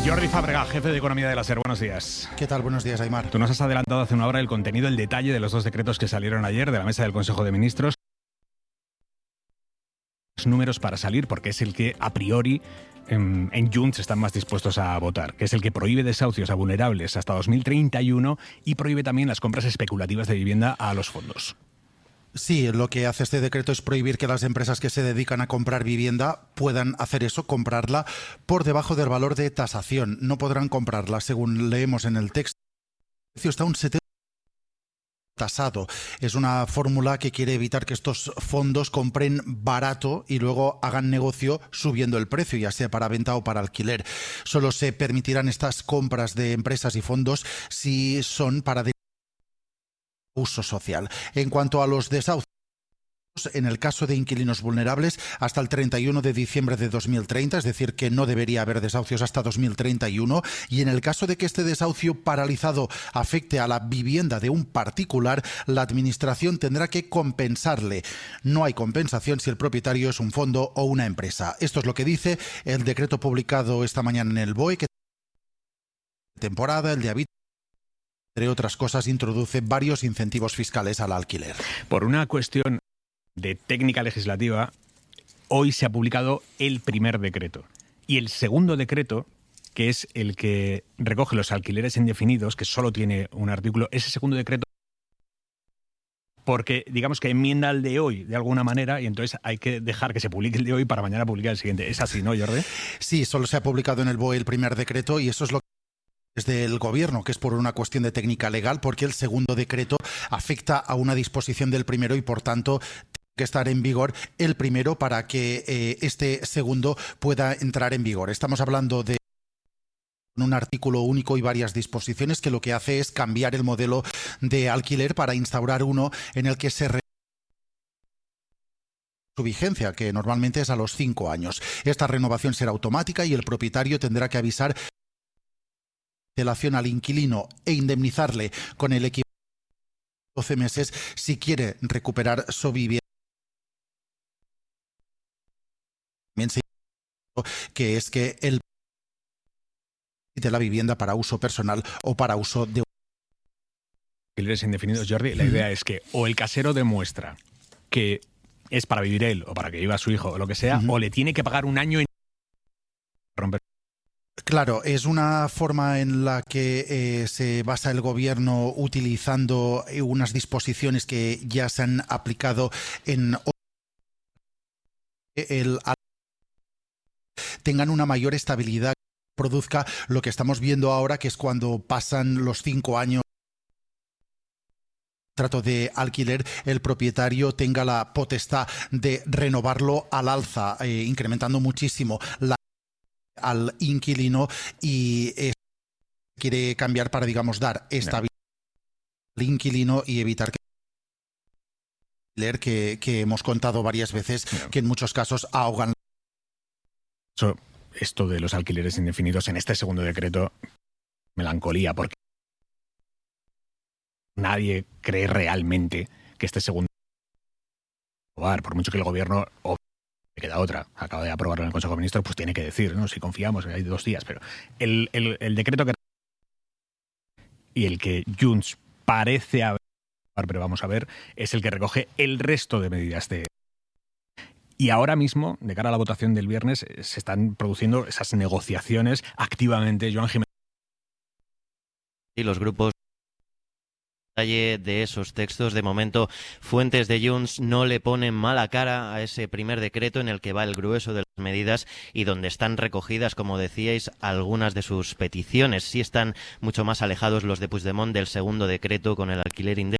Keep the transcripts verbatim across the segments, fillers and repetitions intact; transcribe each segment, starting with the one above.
Jordi Fàbrega, jefe de Economía de la SER. Buenos días. ¿Qué tal? Buenos días, Aimar. Tú nos has adelantado hace una hora el contenido, el detalle de los dos decretos que salieron ayer de la mesa del Consejo de Ministros. Números para salir, porque es el que a priori en, en Junts están más dispuestos a votar, que es el que prohíbe desahucios a vulnerables hasta dos mil treinta y uno y prohíbe también las compras especulativas de vivienda a los fondos. Sí, lo que hace este decreto es prohibir que las empresas que se dedican a comprar vivienda puedan hacer eso, comprarla por debajo del valor de tasación. No podrán comprarla, según leemos en el texto. El precio está un setenta por ciento tasado. Es una fórmula que quiere evitar que estos fondos compren barato y luego hagan negocio subiendo el precio, ya sea para venta o para alquiler. Solo se permitirán estas compras de empresas y fondos si son para uso social. En cuanto a los desahucios, en el caso de inquilinos vulnerables, hasta el treinta y uno de diciembre de dos mil treinta, es decir, que no debería haber desahucios hasta dos mil treinta y uno, y en el caso de que este desahucio paralizado afecte a la vivienda de un particular, la Administración tendrá que compensarle. No hay compensación si el propietario es un fondo o una empresa. Esto es lo que dice el decreto publicado esta mañana en el B O E, que temporada, el de habitación, entre otras cosas, introduce varios incentivos fiscales al alquiler. Por una cuestión de técnica legislativa, hoy se ha publicado el primer decreto. Y el segundo decreto, que es el que recoge los alquileres indefinidos, que solo tiene un artículo, ese segundo decreto, porque digamos que enmienda al de hoy de alguna manera, y entonces hay que dejar que se publique el de hoy para mañana publicar el siguiente. ¿Es así, no, Jordi? Sí, solo se ha publicado en el B O E el primer decreto y eso es lo que desde el Gobierno, que es por una cuestión de técnica legal, porque el segundo decreto afecta a una disposición del primero y, por tanto, tiene que estar en vigor el primero para que eh, este segundo pueda entrar en vigor. Estamos hablando de un artículo único y varias disposiciones que lo que hace es cambiar el modelo de alquiler para instaurar uno en el que se su vigencia, que normalmente es a los cinco años. Esta renovación será automática y el propietario tendrá que avisar al inquilino e indemnizarle con el equivalente a doce meses si quiere recuperar su vivienda. También se que es que el de la vivienda para uso personal o para uso de alquileres indefinidos, Jordi, la idea es que o el casero demuestra que es para vivir él o para que viva su hijo o lo que sea, uh-huh. o le tiene que pagar un año en romper. Claro, es una forma en la que eh, se basa el Gobierno utilizando unas disposiciones que ya se han aplicado en el tengan una mayor estabilidad, produzca lo que estamos viendo ahora, que es cuando pasan los cinco años trato de alquiler, el propietario tenga la potestad de renovarlo al alza, eh, incrementando muchísimo la al inquilino y eh, quiere cambiar para, digamos, dar estabilidad al inquilino y evitar que que, que hemos contado varias veces no. que en muchos casos ahogan. So, esto de los alquileres indefinidos en este segundo decreto, melancolía, porque nadie cree realmente que este segundo por mucho que el gobierno me queda otra, acaba de aprobarlo en el Consejo de Ministros, pues tiene que decir, ¿no? Si confiamos, hay dos días, pero el, el, el decreto que y el que Junts parece haber, pero vamos a ver, es el que recoge el resto de medidas de... Y ahora mismo, de cara a la votación del viernes, se están produciendo esas negociaciones activamente, Joan Jiménez. Y los grupos de esos textos, de momento, fuentes de Junts no le ponen mala cara a ese primer decreto en el que va el grueso de las medidas y donde están recogidas, como decíais, algunas de sus peticiones. Sí están mucho más alejados los de Puigdemont del segundo decreto con el alquiler indefinido.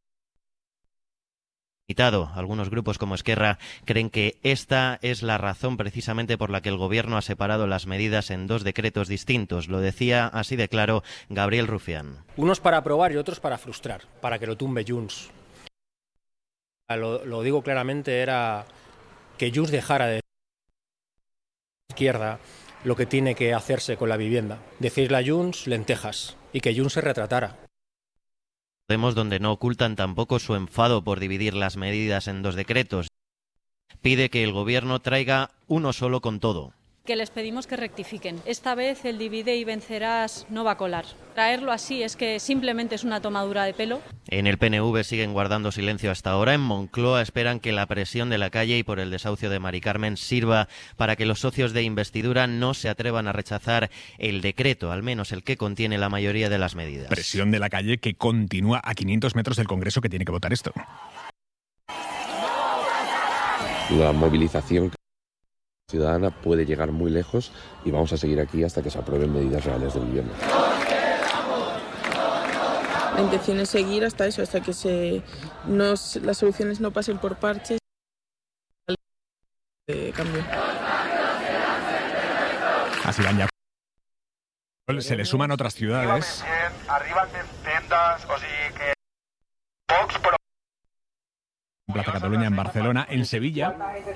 Algunos grupos como Esquerra creen que esta es la razón precisamente por la que el Gobierno ha separado las medidas en dos decretos distintos. Lo decía así de claro Gabriel Rufián. Unos para aprobar y otros para frustrar, para que lo tumbe Junts. Lo, lo digo claramente, era que Junts dejara de izquierda lo que tiene que hacerse con la vivienda. Decirle a Junts lentejas y que Junts se retratara. Podemos, donde no ocultan tampoco su enfado por dividir las medidas en dos decretos. Pide que el Gobierno traiga uno solo con todo. que les pedimos que rectifiquen. Esta vez el divide y vencerás no va a colar. Traerlo así es que simplemente es una tomadura de pelo. En el P N V siguen guardando silencio hasta ahora. En Moncloa esperan que la presión de la calle y por el desahucio de Mari Carmen sirva para que los socios de investidura no se atrevan a rechazar el decreto, al menos el que contiene la mayoría de las medidas. Presión de la calle que continúa a quinientos metros del Congreso que tiene que votar esto. La movilización ciudadana puede llegar muy lejos y vamos a seguir aquí hasta que se aprueben medidas reales del gobierno. La intención es seguir hasta eso, hasta que se nos, las soluciones no pasen por parches. De cambio. Así van ya. Se le suman otras ciudades. En Plaza Cataluña, en Barcelona, en Sevilla.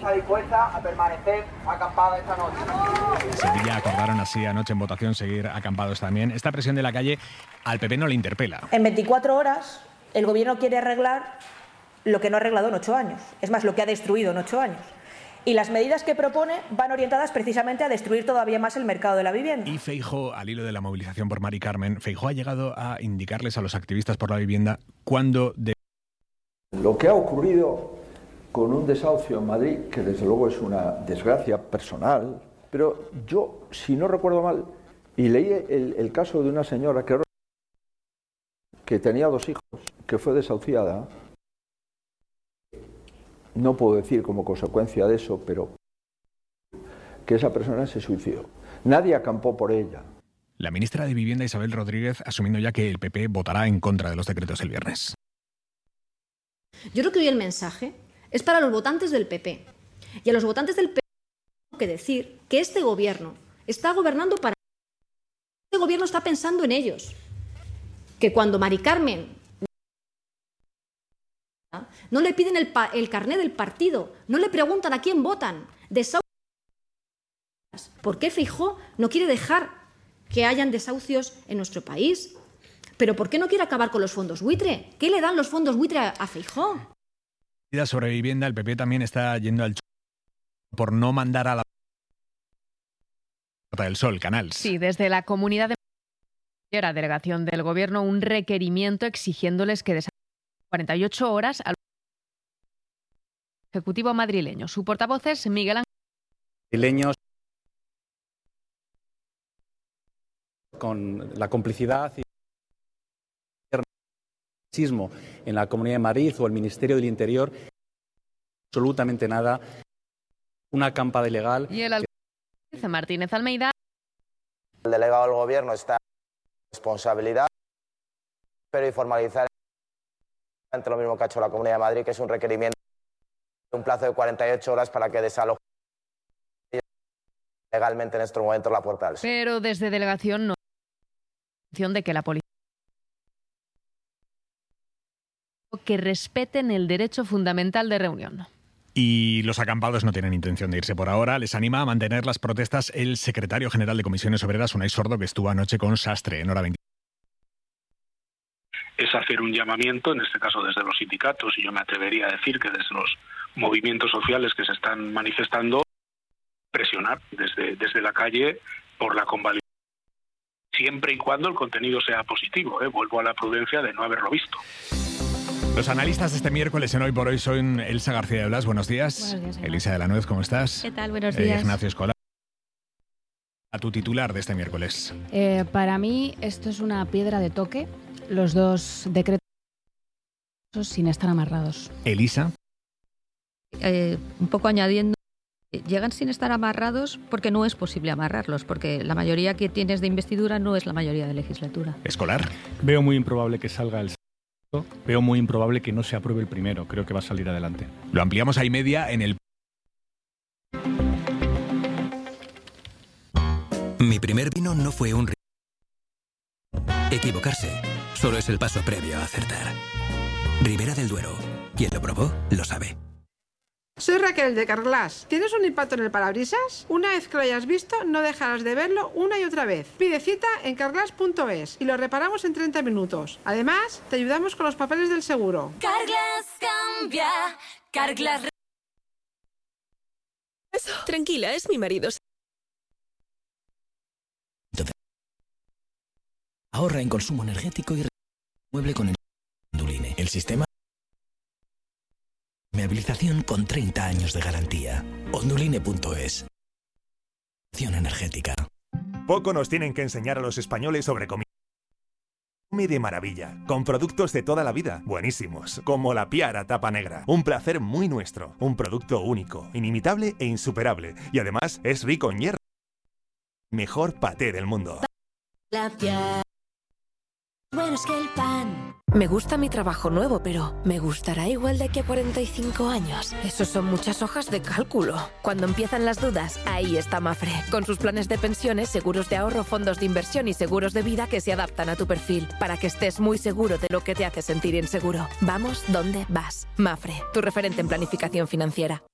En Sevilla acordaron así anoche en votación seguir acampados también. Esta presión de la calle al P P no le interpela. En veinticuatro horas el gobierno quiere arreglar lo que no ha arreglado en ocho años. Es más, lo que ha destruido en ocho años. Y las medidas que propone van orientadas precisamente a destruir todavía más el mercado de la vivienda. Y Feijóo, al hilo de la movilización por Mari Carmen, Feijóo ha llegado a indicarles a los activistas por la vivienda cuándo de... Lo que ha ocurrido con un desahucio en Madrid, que desde luego es una desgracia personal, pero yo, si no recuerdo mal, y leí el, el caso de una señora que, que tenía dos hijos, que fue desahuciada, no puedo decir como consecuencia de eso, pero que esa persona se suicidó. Nadie acampó por ella. La ministra de Vivienda, Isabel Rodríguez, asumiendo ya que el P P votará en contra de los decretos el viernes. Yo creo que hoy el mensaje es para los votantes del P P. Y a los votantes del P P tengo que decir que este gobierno está gobernando para... Este gobierno está pensando en ellos. Que cuando Mari Carmen no le piden el, pa el carné del partido, no le preguntan a quién votan. Desahucios. ¿Por qué Feijóo no quiere dejar que hayan desahucios en nuestro país? ¿Pero por qué no quiere acabar con los fondos buitre? ¿Qué le dan los fondos buitre a, a Feijóo? Sobre vivienda, el P P también está yendo al por no mandar a la Puerta del Sol, Canals. Sí, desde la Comunidad de la delegación del Gobierno un requerimiento exigiéndoles que desarrollen cuarenta y ocho horas al Ejecutivo madrileño. Su portavoz es Miguel Ángel. Madrileños con la complicidad y el en la Comunidad de Madrid o el Ministerio del Interior, absolutamente nada, una acampada ilegal. Y el alcalde Martínez Almeida. El delegado del Gobierno está en responsabilidad, pero y formalizar lo mismo que ha hecho la Comunidad de Madrid, que es un requerimiento de un plazo de cuarenta y ocho horas para que desaloje legalmente en estos momentos la Puerta del Sol. Pero desde delegación no hay de que la policía que respeten el derecho fundamental de reunión. Y los acampados no tienen intención de irse por ahora. Les anima a mantener las protestas el secretario general de Comisiones Obreras, Unai Sordo, que estuvo anoche con Sastre en Hora veinte. Es hacer un llamamiento, en este caso desde los sindicatos, y yo me atrevería a decir que desde los movimientos sociales que se están manifestando, presionar desde, desde la calle por la convalidación, siempre y cuando el contenido sea positivo. ¿eh? Vuelvo a la prudencia de no haberlo visto. Los analistas de este miércoles en Hoy por Hoy son Elsa García de Blas, buenos días. Buenos días, Elisa de la Nuez, ¿cómo estás? ¿Qué tal? Buenos días. Eh, Ignacio Escolar. A tu titular de este miércoles. Eh, para mí esto es una piedra de toque, los dos decretos sin estar amarrados. Elisa. Eh, un poco añadiendo, llegan sin estar amarrados porque no es posible amarrarlos, porque la mayoría que tienes de investidura no es la mayoría de legislatura. Escolar. Veo muy improbable que salga el Veo muy improbable que no se apruebe el primero. Creo que va a salir adelante. Lo ampliamos a y media en el... Mi primer vino no fue un... Equivocarse solo es el paso previo a acertar. Ribera del Duero. Quien lo probó, lo sabe. Soy Raquel de Carglass. ¿Tienes un impacto en el parabrisas? Una vez que lo hayas visto, no dejarás de verlo una y otra vez. Pide cita en carglass punto es y lo reparamos en treinta minutos. Además, te ayudamos con los papeles del seguro. Carglass cambia. Carglass... Tranquila, es mi marido. Ahorra en consumo energético y mueble con el Onduline. El sistema de habilitación con treinta años de garantía. Onduline punto es. Energética. Poco nos tienen que enseñar a los españoles sobre comida. Come de maravilla, con productos de toda la vida, buenísimos, como la Piara Tapa Negra. Un placer muy nuestro, un producto único, inimitable e insuperable. Y además es rico en hierro. Mejor paté del mundo. La Piara. Bueno, es que el pan. Me gusta mi trabajo nuevo, pero ¿me gustará igual de aquí a cuarenta y cinco años? Eso son muchas hojas de cálculo. Cuando empiezan las dudas, ahí está Mafre. Con sus planes de pensiones, seguros de ahorro, fondos de inversión y seguros de vida que se adaptan a tu perfil, para que estés muy seguro de lo que te hace sentir inseguro. Vamos donde vas. Mafre, tu referente en planificación financiera.